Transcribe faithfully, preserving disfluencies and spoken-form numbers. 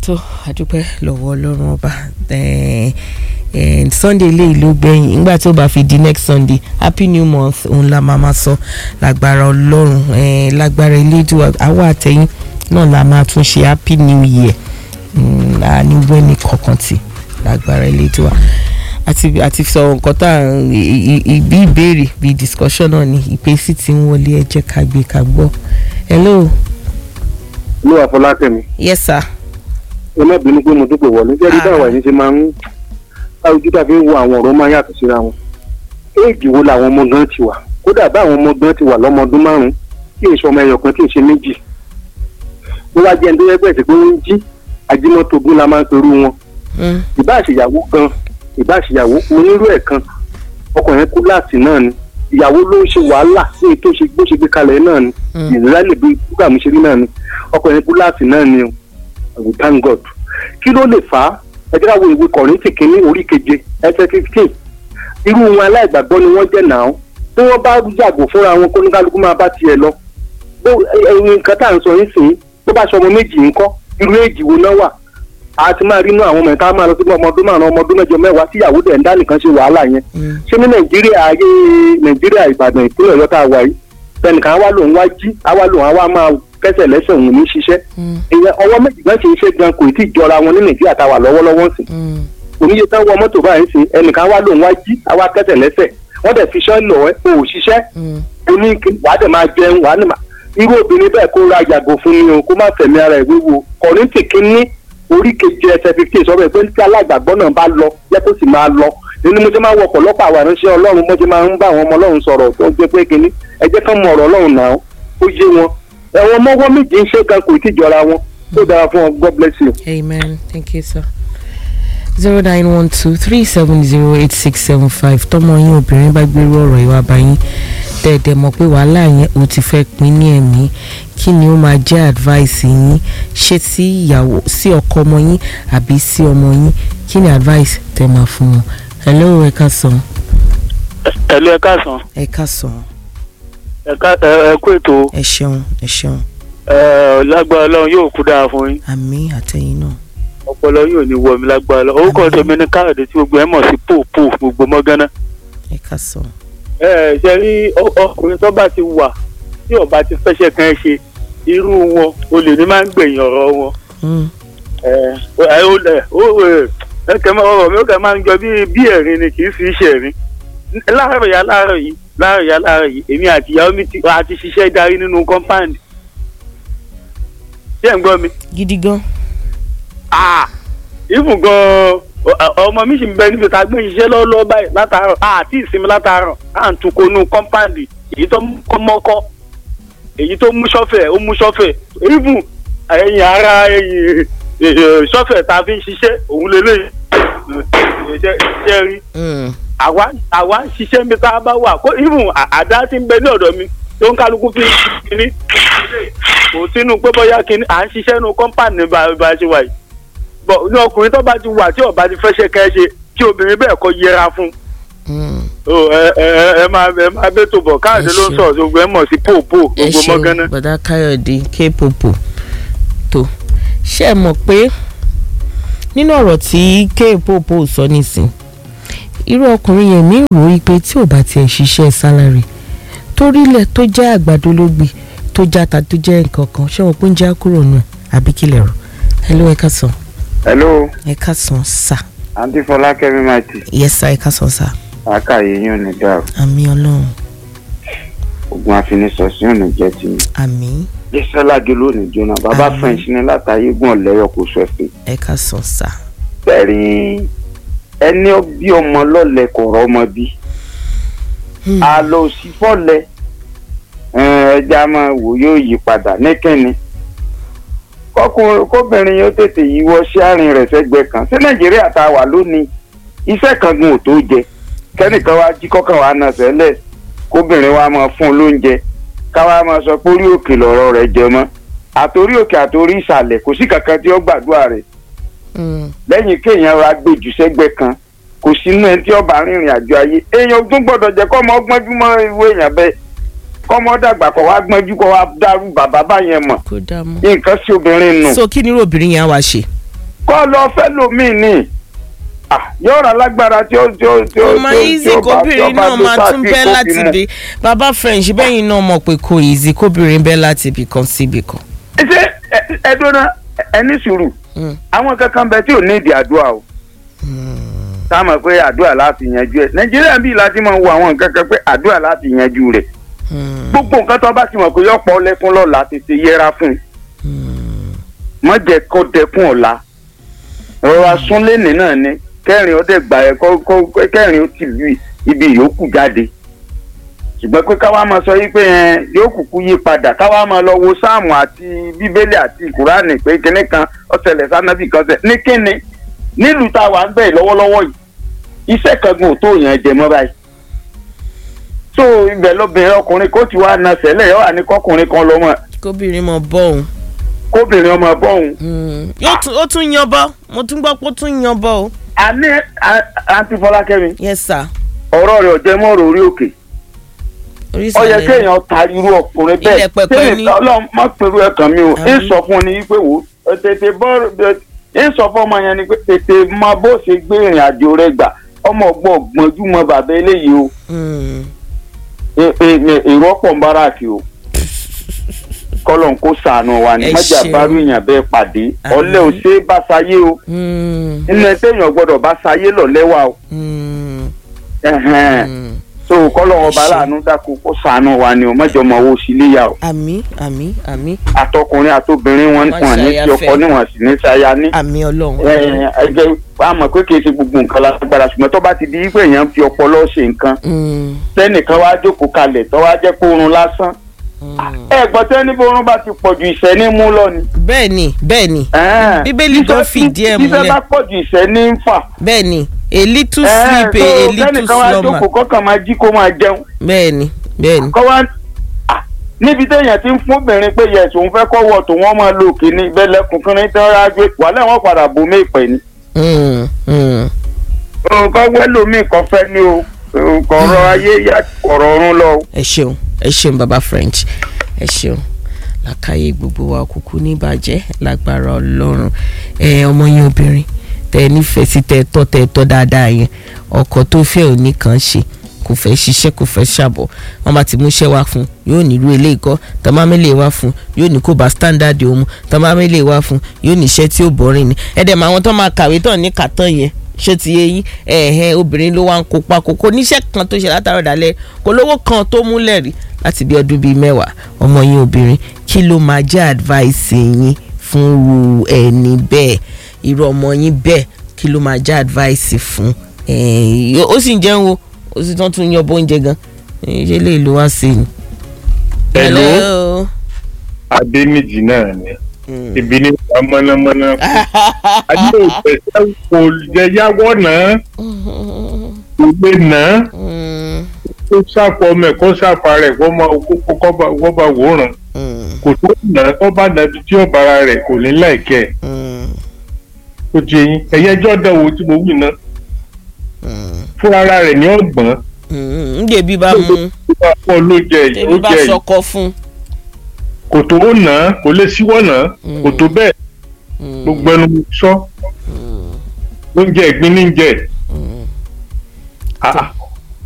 tó àdúpẹ́ lọ́wọ́ ọlọ́run ọba sunday eléyìí ló gbẹ̀yìn nígbà tí ó bá fi di next sunday happy new month òun la máa máa sọ lágbára ọlọ́run lágbára elédùà àwa àtẹ̀yìn náà la máa tún ṣe happy new year ní wẹ́ni kọ̀ọ̀kan tì lágbára elédùà àti àti sọ nǹkan tá ìbí ìbéèrè bíi discussion náà ni ìpè sì ti ń wọlé ẹ jẹ́ ká gbé ká gbọ́. hello. hello Afọlákẹ́mi. yes sir. ẹ má bínú pé mo dúpọ̀ wọlé jẹ́ dídá àwa yìí ṣe máa ń ojú tàbí wo àwọn ọ̀rọ̀ máa yàtọ̀ síra wọn. éèjì wo làwọn ọmọ gan ti wà kódà bá àwọn ọmọ gan ti wà lọ́mọ ọdún márùn-ún kí èso ọmọ ẹyọ kan kí èso méjì. bó wá jẹ́ ẹni tó yẹ pé ẹ̀sìn pé ó ń jí ajímọ́tògún la máa ń perú wọn. ìbá àṣeyàwó gan ìbá àṣeyàwó onírú ẹ̀ kan ọkùnrin kú láti náà ni ìyàwó ló ń ṣe wàhálà ní ètò bó ṣe gbé kalẹ̀ náà ni ìrìnlẹ̀ bí kúkà mi ṣe rí náà ni ọkùnrin kú láti náà ni we thank God. kí ló lè fà á ẹ jẹ́ ká wo ìwé Kọ́ríńtì kínní orí keje ẹsẹ̀ fifteen irú wọn aláìgbàgbọ́ ni wọ́n jẹ́ náà bí wọ́n bá yàgò fúnra wọn kó ní kálukú máa bá tiẹ̀ lọ bó ẹyin nǹkan tá à ń sọ yín sìn tó bá ṣe ọmọ méjì ńkọ́ irú èjì wo náà wà a ti máa rí inú àwọn ọmọ ẹ̀ka máa lọ sí ọmọ ọdún márùn-ún ọmọ ọdún mẹ́jọ mẹ́wàá tí ìyàwó dẹ̀ ń dá nìkan ṣe wàhálà yẹn ṣé ní Nàìjíríà ayé Nàìjíríà Ìbàdàn ìpínlẹ̀ Ọ̀yọ́ tá a wà yìí tẹnìkan á wá lòun wá jí á wá lòun á wá máa kẹsẹ̀ lẹ́sẹ̀ òun ní ṣiṣẹ́ ìyẹn ọwọ́ méjì gan ṣe iṣẹ́ gan kò tí ì jọra wọn ní Nàìjíríà tá a wà lọ́wọ́lọ́wọ́ sí oníyẹ tán wọ mọ́tò báyìí sí ẹnìkan wá lòun wá jí á wá kẹsẹ̀ lẹ́sẹ̀ wọ́n dẹ̀ fi ṣọ́ lọ ẹ́ o ò ṣiṣẹ́ oní wàá dẹ̀ máa jẹun wàá ní ma irú obìnrin bẹ́ẹ̀ kó ra yàgò fún mi o kó má fẹ̀mí ara ẹ̀ wíwo Kọ́ríńtì kínní orí keje ẹsẹ̀ fifteen sọ pé tí alágbàgbọ́ náà bá lọ yẹ kó sì máa lọ nínú mo ṣe máa ń wọ ọ̀pọ̀lọpọ̀ àwọn ìránṣẹ́ Ọlọ́run mo ṣe máa ń bá àwọn ọmọ Ọlọ́run sọ̀rọ̀ tó jẹ́ pé kínní ẹ jẹ́ kán mọ ọ̀rọ̀ Ọlọ́run náà ó yé wọn ẹ̀wọ̀n mọ́wọ́ méjì ń ṣe kan kò tí jọra wọn tó dára fún ọ God bless you. amen thank you sir. zero nine one two three seven zero eight six seven five tọmọ yín obìnrin bá gbérú ọ̀rọ̀ ìwà báyìí dẹ̀dẹ̀ mọ̀ pé wàhálà yẹn ó ti fẹ́ pín ní ẹ̀mí kí ni ó máa jẹ́ advice yín ṣé sí ìyàwó sí ọkọ ọmọ yín àbí sí ọmọ yín kí ni advice tẹ́ máa fún wọn. hello ẹ káàsán. hello ẹ káàsán. ẹ káàsán. ẹ ká ẹ kú ètò. ẹ ṣeun ẹ ṣeun. ẹ lágbára Ọlọ́run yóò kú dáa fún yín. àmín àtẹ̀yìn náà. ọpọlọ yóò ní wọ mi lágbára lọ orúkọ tèmi ní Káyọ̀dé tí gbogbo ẹ mọ̀ sí pòpò gbogbo mọ́gánná. ẹ káàsán. ẹ ṣe rí ọkùnrin tó bá ti wà tí ó bá ti fẹsẹ̀ kan ṣe irú wọn olè ní máa ń gbẹ̀yìn ọ̀rọ̀ wọn. ẹ ẹ ẹ kẹ ọ̀rọ̀ mi ó kẹ máa ń jọ bí ẹ̀rín ni kì í fi ṣe ẹ̀rín. láàárọ̀ ya láàárọ̀ yìí láàárọ̀ ya láàárọ̀ yìí èmi àti ìyàwó mi ti ṣiṣẹ́ darí nínú compound. ṣé ẹ̀ ń gbọ́ mi. gidi gan. ah ìfún gan ọmọ mi sì ń bẹ níbi tá a gbé iṣẹ́ lọ́wọ́lọ́wọ́ báyìí látàárọ̀ àti ìsinmi látàárọ̀ à ń tukọ̀ nù compound èyí tó kọ́ mọ́kọ́ èyí tó mú ṣọ́fẹ̀ ó mú ṣọ́fẹ̀ ìfún ẹ̀yìn ara ẹ̀yìn ṣọ́fẹ̀ tá a fi ń ṣiṣẹ́ òun lélẹ̀ ṣiṣẹ́ rí àwa àwa ń ṣiṣẹ́ mi tá a bá wà kó ìfún àdá tí ń bẹ ní ọ̀dọ̀ mi tó ń kálukú fi kíní kò sínú pé bóyá kíní à ń ṣiṣẹ́ nù compound ní bá a ṣe wà yìí bọ̀ ní ọkùnrin tó bá ti wà tí ọba ti fẹ́ ṣe kẹ́ ṣe kí obìnrin bẹ́ẹ̀ kọ́ yẹra fún. ẹ ẹ ẹ máa ẹ máa bẹ́ tó bọ̀ Káyọ̀dé ló ń sọ̀rọ̀ gbogbo ẹ mọ̀ sí pòpò gbogbo mọ́gánná. ẹ ṣeun bọ̀dá Káyọ̀dé ké pòpò tó ṣe é mọ̀ pé nínú ọ̀rọ̀ tí ké pòpò sọ nísìn irú ọkùnrin yẹn mi rò ó pé tí ò bá tiẹ̀ ṣiṣẹ́ sálárì torílẹ̀ tó jẹ́ àgbàdo ló gbé tó játa tó jẹ́ nǹkan kan ṣé wọn pé ń já kúrò nù àbí kílẹ̀ rò ẹ ló ẹ ká sọ. hello. ẹ káàsán sá. àǹtí Fọlákẹ́mi máìtì. yes sir ẹ káàsán sá. àkàyè yín ò ní dàrú. àmín Ọlọ́run. ogun àfinisọ̀sí ò ní jẹ́ ti mi. àmín. Bísọ́lá jolo ní jóná bàbá french ní látàyé gùn ọ̀lẹ́yọ̀ kò sọ ẹ̀fẹ̀. ẹ káàsán sá. bẹ́ẹ̀ni ẹni bí ọmọ lọ́lẹ̀ kọ̀ọ̀rọ̀ ọmọ bí. àlọ́ òsì fọ́lẹ̀ ẹja máa wò yóò yí padà ní kẹ́ni. kóbìnrin yóò tètè yíwọ́ sí àárín rẹ̀ sẹ́gbẹ̀ẹ́ kan sí Nàìjíríà tá a wà lónìí iṣẹ́ kan gun ò tó jẹ kẹ́nìkan wá jí kọ́kàn wá náà sẹ́lẹ̀ kóbìnrin wa máa fún un lóúnjẹ káwá máa sọ pé orí òkè lọ̀rọ̀ rẹ̀ jẹ mọ́ àtòrí òkè àtòrí ìsàlẹ̀ kò sí kankan tí ó gbàdúrà rẹ̀ lẹ́yìn kéèyàn ra gbèjù sẹ́gbẹ̀ẹ́ kan kò sínú ẹni tí ó bá rìnrìn àjò ayé èèyàn tún gbọ́dọ̀ jẹ́ kọ́ ọmọ ọgbọ́njú mọ́ ìwé èèyàn bẹ́ẹ̀ kọ́mọ dàgbà kọ́ wá gbọ́njú kọ́ wá dárú bàbá báyẹn mọ̀ nǹkan sí obìnrin nù. so kí ni irú obìnrin yẹn wá ṣe. kọ́ lọ fẹ́ lómi ni yóò rà lágbára tí ó tí ó tí ó ọmọ easy kóbìnrin náà máa tún bẹ́ láti bí baba French bẹ́yìn náà mọ̀ pé kò easy kóbìnrin bẹ́ láti ibì kan sí ibì kan. ṣé ẹdúná ẹni sùúrù àwọn kankan bẹ tí ò ní ìdí àdúrà o tá a mọ̀ pé àdúrà láti yanjú ẹ̀ Nàìjíríà bíi láti máa wo àwọn nǹkan kan pé àdúrà láti yanjú rẹ̀ gbogbo nǹkan tó bá ti mọ̀ pé yọ̀pọ̀ lẹ́kún lọ́la tètè yẹra fún un má jẹ́ kó dẹkùn ọ̀la rọra súnlẹ̀nì náà ni kẹrin ọdẹ gbà ẹ kọ kẹrin ó ti lu ibi ìyókù jáde ṣùgbọ́n pé káwá máa sọ yí pé yóò kúkú yí padà káwá máa lọ wo sáàmù àti bíbélì àti kùránì pé kinní kan ọ̀sẹ̀lẹ̀ sánábì kan sẹ̀ ní kíni nílùú tá a wà ń bẹ̀ lọ́wọ́lọ́wọ́ yìí iṣẹ́ kan gùn tó yàn jẹ mọ́ báyìí so ibẹ̀ lóbìnrin ọkùnrin kó ti wá na sẹ́lẹ̀ yọ wà ní kọkùnrin kan lọ́mọ. kóbìnrin mọ bọ́ọ̀hún. kóbìnrin ọmọ bọ́ọ̀hún. ó tún yan bọ́ mo tún gbọ́ pé ó tún yan bọ́ o. a ní àǹtí Fọlákẹ́mi. yes sir. ọ̀rọ̀ rẹ̀ ọ̀jẹ̀ mọ́rọ̀ orí òkè. ó yẹ kéèyàn tari irú ọkùnrin bẹ́ẹ̀ ilẹ̀ pẹpẹ ni ọlọ́run má pẹ̀lú ẹ̀kan mi o ń sọ fún ni wípé wò ó tètè bọ́ ń sọ fún ọmọ yẹn ni pé tètè mọ bó ṣe gbé ìrìn àjò rẹ̀ gbà ọmọ ọgbọ́n gbọ́njú mọ bàbá eléyìí o èrò ọ̀pọ̀ ń bára kí o kọlọ́n kó sànù wa ní májà bárú èèyàn bẹ́ẹ̀ pàdé ọ̀lẹ́ ò ṣe é bá sáyé o nínú ẹ téèyàn gbọ́dọ̀ bá sáyé lọ lẹ́wà o so kọlọ́n ọba aláàánú dákun kó sànù wa ni o májà ọmọ owó sílé yà o. àmín àmín àmín. àtọkùnrin àtobìnrin wọn wọn ní tí ọkọ níwọ̀n sì ní sáyà ní. àmín Ọlọ́run. ẹgbẹ́ wa mọ̀ pé kì í ṣe gbogbo nǹkan lágbára ṣùgbọ́n tó bá ti di pé èèyàn fi ọpọlọ ṣe nǹkan sẹ́nìkan wá jókòó kalẹ̀ tó wá jẹ́ pé oorun lásán ẹ gbọ́ tẹ́ ní bórun bá ti pọ̀jù ìṣẹ́ ní mú lọ ni. bẹ́ẹ̀ni bẹ́ẹ̀ni bíbélì tó fìdí ẹ̀ múlẹ̀. ìṣẹ́ bá pọ̀jù ìṣẹ́ ní ń fà. bẹ́ẹ̀ni a little sleep a little slumber. kẹ́nìkan wá jókòó kọ́kàn máa jí kó máa jẹun. bẹ́ẹ̀ni bẹ́ẹ̀ni. kọ́ wá níbi téèyàn ti ń fún obìnrin pé yẹ̀sùn òun fẹ́ kọ́ wọ̀ tó wọ́n máa lo kìíní bẹ́lẹ̀kùnkùnrin tí wọ́n rájú wàhálà wọn padà bò mí ìpẹ́ ni. nǹkan wẹ́lòmíì kan fẹ́ ní o kọ̀ọ̀rọ̀ ayé yá kọ̀ọ̀rọ̀ ọ̀run lọ. ẹ ṣeun ẹ ṣeun baba French ẹ ṣeun làkàyè gbogbo wa kúkú ní ìbàjẹ́ lágbára Ọlọ́run ẹ ọmọ yẹn obìnrin tẹ nífẹ̀ẹ́ sí tẹ tọ́ tẹ tọ́ dáadáa yẹn ọkọ tó fẹ́ òní kan ṣe kò fẹ́ ṣiṣẹ́ kò fẹ́ ṣàbọ̀ wọn bá ti mú iṣẹ́ wá fún yóò ní irú eléyìí kọ́ tọ́mámẹ́lẹ̀ wá fún yóò ní kó bá standard òun tọ́mámẹ́lẹ̀ wá fún yóò ní iṣẹ́ tí ó bọ́rin ni ẹ̀dẹ̀ mọ àwọn tó máa kàwé tán ní kàtán yẹn ṣé ti yé yín ẹ̀hẹ́n obìnrin ló wá ń kópa kókó níṣẹ́ kan tó ṣe látàrọ̀ dálẹ̀ kò lówó kan tó múlẹ̀ rí láti bí ọdún bíi mẹ́wàá ọmọ yín obìnrin kí ló máa jẹ́ advice yín fún irú ẹni bẹ́ẹ̀ irú ọmọ yín bẹ́ẹ̀ kí ló máa jẹ́ advice fún ó sì ń jẹun o ó sì tán tún yan bó oúnjẹ gan ṣé lè lo wá sí i. hello Adéníjì náà ni ibi ní mọ́nàmọ́ná adé òpèsè kò jẹ yáwọ́ náà kò gbé náà kó sàpọ̀ ọmọ ẹ̀ kó sàpà rẹ̀ kó bá wòran kò tó nà kó bá nàbí tí ó bára rẹ̀ kò ní láìkẹ́ ẹ̀ ó ti yín ẹ̀yẹ́jọ́ dánwò tí mo wí náà fún ara rẹ̀ ní ọ̀gbọ́n. ń jẹ̀bi bá mú ló jẹ jẹ̀bi bá sọkọ fún. kò tó nà á kò lè síwọ́ nà á kò tó bẹ́ẹ̀ gbogbo ẹnu sọ ló ń jẹ ìgbín ní jẹ